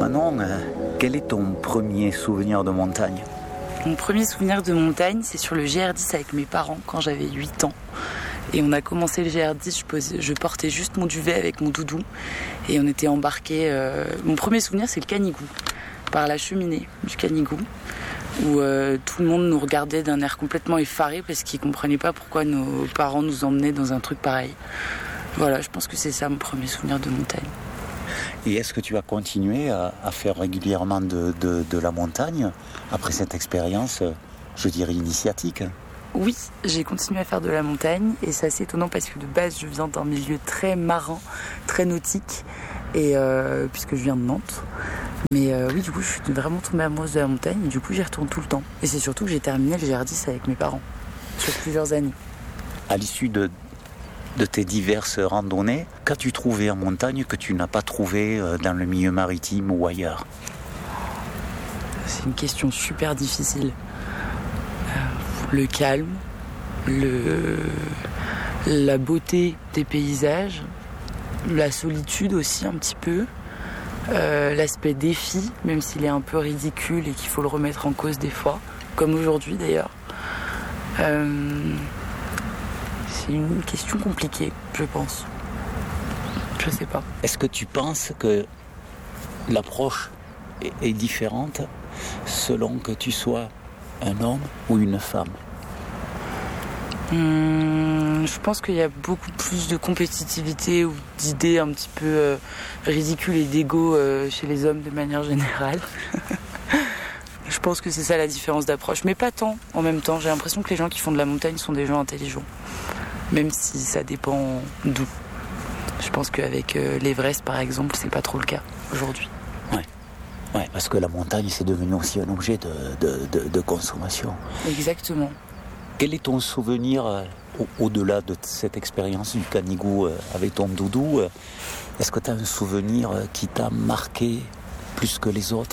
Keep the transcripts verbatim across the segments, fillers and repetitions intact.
Manon, euh, quel est ton premier souvenir de montagne ? Mon premier souvenir de montagne, c'est sur le G R dix avec mes parents quand j'avais huit ans. Et on a commencé le G R dix, je, posais, je portais juste mon duvet avec mon doudou. Et on était embarqués... Euh... Mon premier souvenir, c'est le Canigou, par la cheminée du Canigou, où euh, tout le monde nous regardait d'un air complètement effaré parce qu'ils ne comprenaient pas pourquoi nos parents nous emmenaient dans un truc pareil. Voilà, je pense que c'est ça mon premier souvenir de montagne. Et est-ce que tu as continué à, à faire régulièrement de, de, de la montagne après cette expérience, je dirais, initiatique ? Oui, j'ai continué à faire de la montagne et c'est assez étonnant parce que de base je viens d'un milieu très marin, très nautique, et euh, puisque je viens de Nantes. Mais euh, oui, du coup je suis vraiment tombée amoureuse de la montagne et du coup j'y retourne tout le temps. Et c'est surtout que j'ai terminé le G R dix avec mes parents, sur plusieurs années. À l'issue de, de tes diverses randonnées, qu'as-tu trouvé en montagne que tu n'as pas trouvé dans le milieu maritime ou ailleurs ? C'est une question super difficile. Le calme, le, la beauté des paysages, la solitude aussi un petit peu, euh, l'aspect défi, même s'il est un peu ridicule et qu'il faut le remettre en cause des fois, comme aujourd'hui d'ailleurs. Euh, c'est une question compliquée, je pense. Je sais pas. Est-ce que tu penses que l'approche est, est différente selon que tu sois un homme ou une femme ? Hum, je pense qu'il y a beaucoup plus de compétitivité ou d'idées un petit peu euh, ridicules et d'ego euh, chez les hommes de manière générale. Je pense que c'est ça la différence d'approche, mais pas tant en même temps. J'ai l'impression que les gens qui font de la montagne sont des gens intelligents, même si ça dépend d'où. Je pense qu'avec euh, l'Everest par exemple, c'est pas trop le cas aujourd'hui. Ouais. Ouais, parce que la montagne, c'est devenu aussi un objet de, de, de, de consommation. Exactement. Quel est ton souvenir euh, au, au-delà de cette expérience du Canigou euh, avec ton doudou euh, Est-ce que tu as un souvenir euh, qui t'a marqué plus que les autres ?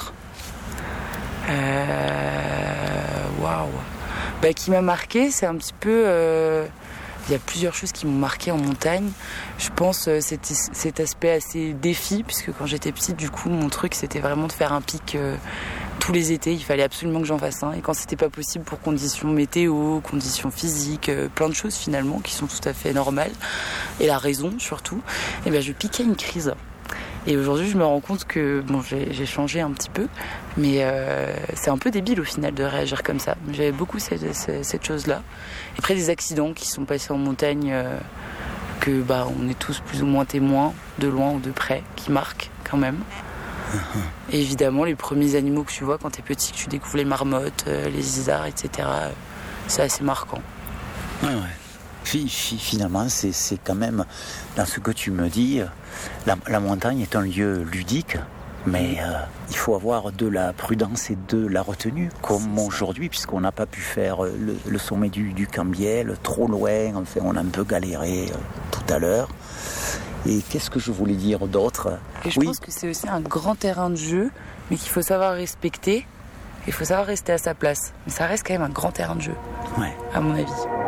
Waouh wow. Bah, qui m'a marqué, c'est un petit peu... Euh... Il y a plusieurs choses qui m'ont marqué en montagne. Je pense euh, cet, cet aspect assez défi, puisque quand j'étais petite, du coup, mon truc, c'était vraiment de faire un pic euh, tous les étés. Il fallait absolument que j'en fasse un. Et quand c'était pas possible pour conditions météo, conditions physiques, euh, plein de choses finalement qui sont tout à fait normales, et la raison surtout, et ben, je piquais une crise. Et aujourd'hui, je me rends compte que bon, j'ai, j'ai changé un petit peu, mais euh, c'est un peu débile au final de réagir comme ça. J'avais beaucoup cette, cette, cette chose-là. Et après, des accidents qui sont passés en montagne, euh, que bah, on est tous plus ou moins témoins, de loin ou de près, qui marquent quand même. Et évidemment, les premiers animaux que tu vois quand t'es petit, que tu découvres les marmottes, euh, les isards, et cetera, c'est assez marquant. Ouais, ouais. Finalement, c'est, c'est quand même, dans ce que tu me dis, la, la montagne est un lieu ludique, mais euh, il faut avoir de la prudence et de la retenue, comme aujourd'hui, puisqu'on n'a pas pu faire le, le sommet du, du Cambiel, trop loin, enfin, on a un peu galéré euh, tout à l'heure. Et qu'est-ce que je voulais dire d'autre ? Et je oui. pense que c'est aussi un grand terrain de jeu, mais qu'il faut savoir respecter, il faut savoir rester à sa place. Mais ça reste quand même un grand terrain de jeu, ouais. à mon avis.